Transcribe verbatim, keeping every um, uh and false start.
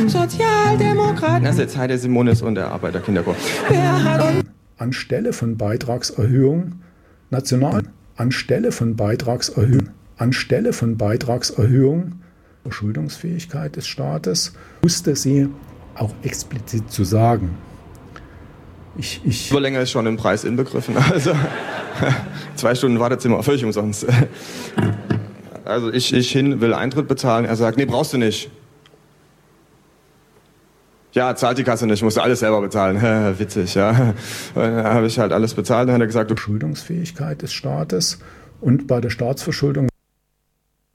Sozialdemokraten. Das ist jetzt Heide Simonis und der Arbeiterkinderchor. Wer hat uns anstelle von Beitragserhöhung national, anstelle von Beitragserhöhung, anstelle von Beitragserhöhung, Verschuldungsfähigkeit des Staates, musste sie auch explizit zu sagen. Ich, ich so länger ist schon im Preis inbegriffen, also zwei Stunden Wartezimmer, völlig umsonst. Also ich, ich hin, will Eintritt bezahlen, er sagt, nee, brauchst du nicht. Ja, zahlt die Kasse nicht, musst du alles selber bezahlen. Witzig, ja. Dann habe ich halt alles bezahlt, dann hat er gesagt, Verschuldungsfähigkeit des Staates und bei der Staatsverschuldung